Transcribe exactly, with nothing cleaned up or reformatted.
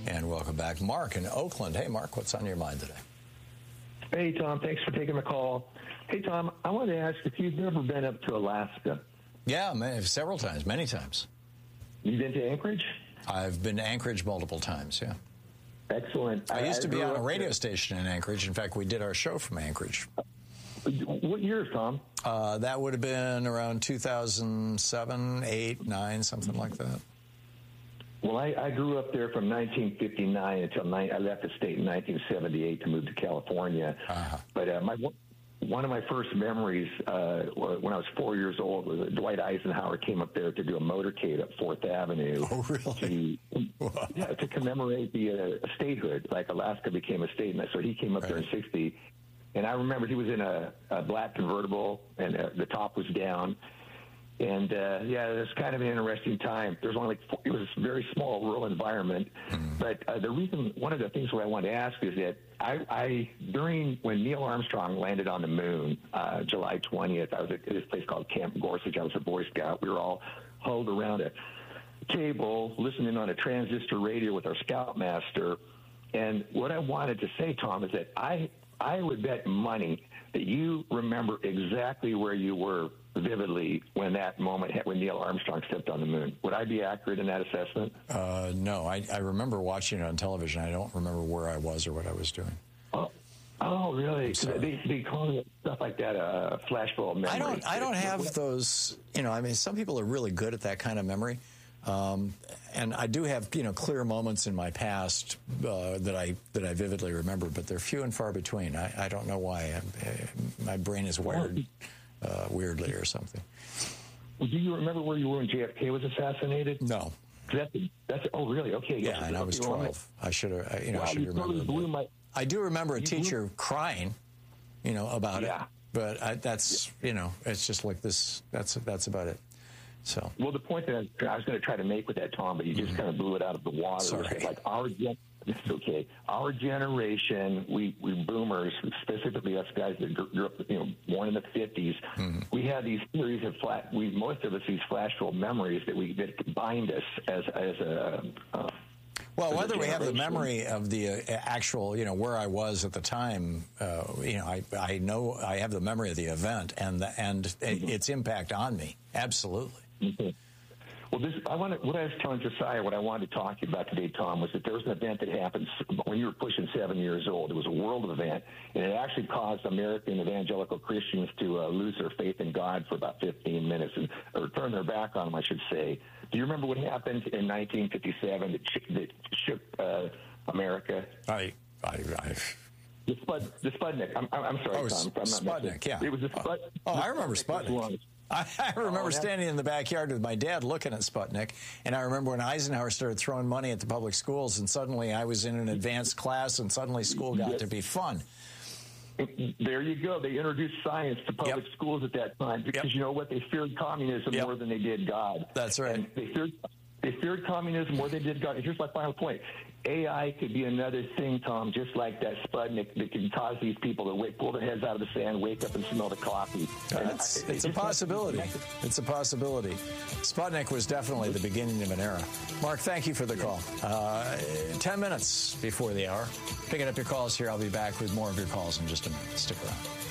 And welcome back, Mark in Oakland. Hey, Mark, what's on your mind today? Hey, Tom, thanks for taking the call. Hey, Tom, I wanted to ask if you've ever been up to Alaska. Yeah, several times, many times. You've been to Anchorage? I've been to Anchorage multiple times, yeah. Excellent. I used I, to I be on a radio there. station in Anchorage. In fact, we did our show from Anchorage. What years, Tom? Uh, that would have been around two thousand seven, eight, nine, something like that. Well, I, I grew up there from nineteen fifty-nine until ni- I left the state in nineteen seventy-eight to move to California. Uh-huh. But uh, my one of my first memories uh, when I was four years old was that Dwight Eisenhower came up there to do a motorcade up Fourth Avenue. Oh, really? To, yeah, to commemorate the uh, statehood, like Alaska became a state. And so he came up right. there in sixty. And I remember he was in a, a black convertible, and uh, the top was down. And, uh, yeah, it was kind of an interesting time. There was only like four, it was a very small rural environment. Mm-hmm. But uh, the reason, one of the things what I wanted to ask is that I, I during, when Neil Armstrong landed on the moon, uh, July twentieth, I was at this place called Camp Gorsuch. I was a Boy Scout. We were all huddled around a table listening on a transistor radio with our scoutmaster. And what I wanted to say, Tom, is that I, I would bet money that you remember exactly where you were vividly when that moment, when Neil Armstrong stepped on the moon. Would I be accurate in that assessment? Uh, no, I, I remember watching it on television. I don't remember where I was or what I was doing. Oh, oh really? They, they call it stuff like that a flashbulb memory. I don't, I don't have those, you know, I mean, some people are really good at that kind of memory. Um, and I do have, you know, clear moments in my past uh, that I that I vividly remember, but they're few and far between. I, I don't know why. I, my brain is wired uh, weirdly or something. Well, do you remember where you were when J F K was assassinated? No. That's, that's oh really? Okay. Yeah, yeah and I was twelve. I should have, you know, wow, I should you remember. Blew my, I do remember a you teacher blew, crying, you know, about yeah. it. But I, that's, you know, it's just like this. That's that's about it. So. Well, the point that I, I was going to try to make with that, Tom, but you just mm-hmm. kind of blew it out of the water. Sorry. Like our gen- it's okay. Our generation, we, we boomers, specifically us guys that grew up, you know, born in the fifties, mm-hmm. we had these series of flat. We most of us these flashbulb memories that we that bind us as as a. Uh, Well, whether we have the memory of the uh, actual, you know, where I was at the time, uh, you know, I, I know I have the memory of the event and the, and mm-hmm. its impact on me. Absolutely. Mm-hmm. Well, this I want to, what I was telling Josiah, what I wanted to talk to you about today, Tom, was that there was an event that happened when you were pushing seven years old. It was a world event, and it actually caused American evangelical Christians to uh, lose their faith in God for about fifteen minutes, and or turn their back on Him, I should say. Do you remember what happened in nineteen fifty-seven that, sh- that shook uh, America? I, I, I. The, Spud, the Sputnik. I'm, I'm sorry, oh, Tom. I'm Sputnik, not yeah. It was a Sput- Oh, I remember Sputnik. I, I remember oh, standing in the backyard with my dad looking at Sputnik, and I remember when Eisenhower started throwing money at the public schools, and suddenly I was in an advanced class, and suddenly school got yes. to be fun. There you go. They introduced science to public yep. schools at that time because yep. you know what? They feared communism yep. more than they did God. That's right. And they feared they feared communism more than they did God. And here's my final point. A I could be another thing, Tom, just like that Sputnik that can cause these people to wake, pull their heads out of the sand, wake up and smell the coffee. It's, it's a possibility. It's a possibility. Sputnik was definitely the beginning of an era. Mark, thank you for the call. Uh, ten minutes before the hour. Picking up your calls here. I'll be back with more of your calls in just a minute. Stick around.